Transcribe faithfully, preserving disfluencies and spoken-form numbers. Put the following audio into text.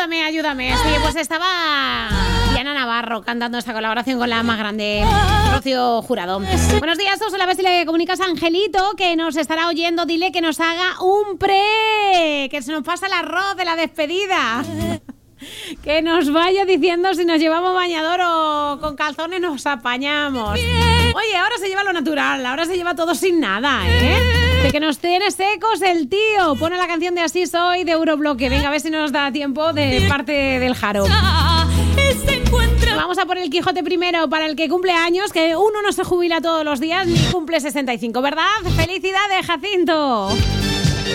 ayúdame, ayúdame. Sí, pues estaba Diana Navarro cantando esta colaboración con la más grande, Rocío Jurado. Buenos días, todos. A la vez si le comunicas a Angelito, que nos estará oyendo, dile que nos haga un pre, que se nos pasa el arroz de la despedida. Que nos vaya diciendo si nos llevamos bañador o con calzones nos apañamos. Oye, ahora se lleva lo natural, ahora se lleva todo sin nada, ¿eh? De que nos tiene secos el tío. Pone la canción de Así Soy de Eurobloque. Venga, a ver si nos da tiempo de parte del Jaro. Vamos a por el Quijote primero para el que cumple años, que uno no se jubila todos los días ni cumple sesenta y cinco, ¿verdad? ¡Felicidades, Jacinto!